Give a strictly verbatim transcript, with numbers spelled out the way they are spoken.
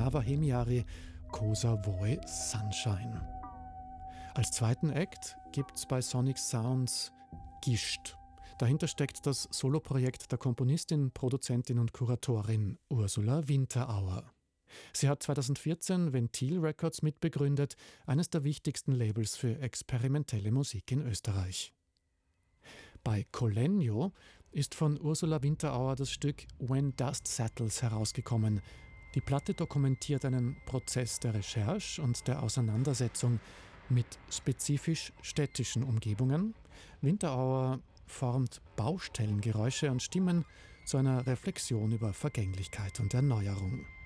Navahemiari Cosa Voi Sunshine. Als zweiten Act gibt's bei Sonic Sounds Gischt. Dahinter steckt das Soloprojekt der Komponistin, Produzentin und Kuratorin Ursula Winterauer. Sie hat zweitausendvierzehn Ventil Records mitbegründet, eines der wichtigsten Labels für experimentelle Musik in Österreich. Bei Colenio ist von Ursula Winterauer das Stück When Dust Settles herausgekommen. Die Platte dokumentiert einen Prozess der Recherche und der Auseinandersetzung mit spezifisch städtischen Umgebungen. Winterauer formt Baustellengeräusche und Stimmen zu einer Reflexion über Vergänglichkeit und Erneuerung.